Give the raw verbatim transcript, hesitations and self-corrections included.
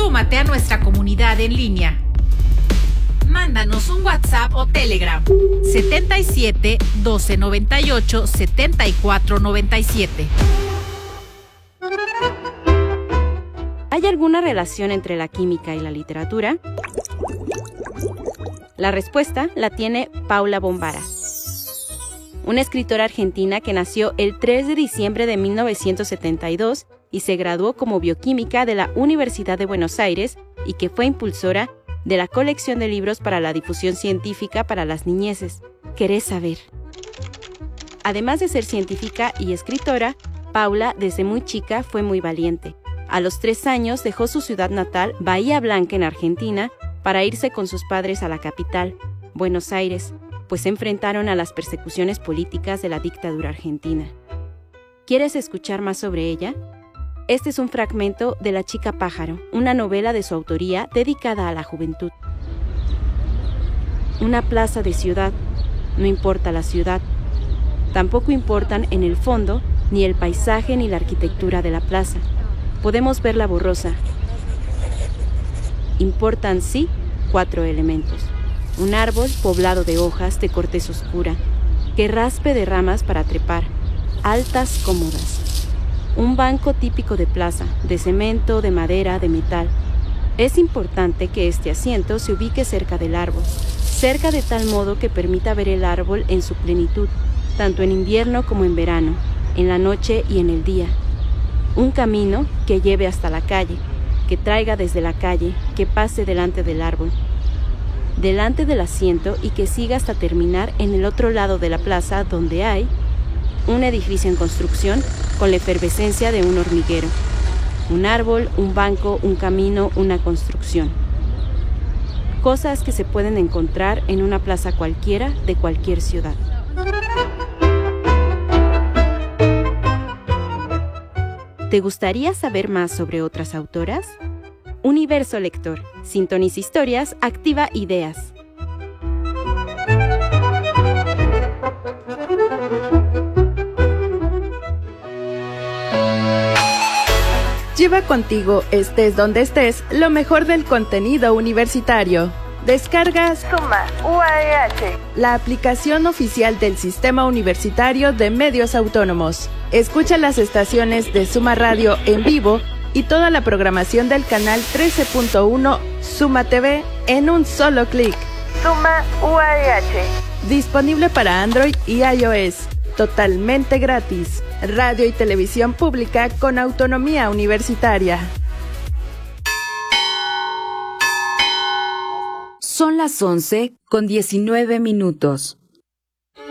Súmate a nuestra comunidad en línea. Mándanos un WhatsApp o Telegram setenta y siete, doce noventa y ocho, setenta y cuatro noventa y siete. ¿Hay alguna relación entre la química y la literatura? La respuesta la tiene Paula Bombara, una escritora argentina que nació el tres de diciembre de mil novecientos setenta y dos y se graduó como bioquímica de la Universidad de Buenos Aires y que fue impulsora de la colección de libros para la difusión científica para las niñeces. ¿Querés saber? Además de ser científica y escritora, Paula desde muy chica fue muy valiente. A los tres años dejó su ciudad natal, Bahía Blanca en Argentina, para irse con sus padres a la capital, Buenos Aires, pues se enfrentaron a las persecuciones políticas de la dictadura argentina. ¿Quieres escuchar más sobre ella? Este es un fragmento de La chica pájaro, una novela de su autoría dedicada a la juventud. Una plaza de ciudad, no importa la ciudad. Tampoco importan en el fondo ni el paisaje ni la arquitectura de la plaza. Podemos verla borrosa. Importan, sí, cuatro elementos. Un árbol poblado de hojas de corteza oscura, que raspe de ramas para trepar, altas cómodas. Un banco típico de plaza, de cemento, de madera, de metal. Es importante que este asiento se ubique cerca del árbol, cerca de tal modo que permita ver el árbol en su plenitud, tanto en invierno como en verano, en la noche y en el día. Un camino que lleve hasta la calle, que traiga desde la calle, que pase delante del árbol, delante del asiento y que siga hasta terminar en el otro lado de la plaza donde hay un edificio en construcción con la efervescencia de un hormiguero. Un árbol, un banco, un camino, una construcción. Cosas que se pueden encontrar en una plaza cualquiera de cualquier ciudad. ¿Te gustaría saber más sobre otras autoras? Universo Lector. Sintoniza historias, activa ideas. Lleva contigo, estés donde estés, lo mejor del contenido universitario. Descargas Suma U A E H, la aplicación oficial del Sistema Universitario de Medios Autónomos. Escucha las estaciones de Suma Radio en vivo y toda la programación del canal trece punto uno Suma T V en un solo clic. Suma U A E H. Disponible para Android y iOS. Totalmente gratis. Radio y televisión pública con autonomía universitaria. Son las once con diecinueve minutos.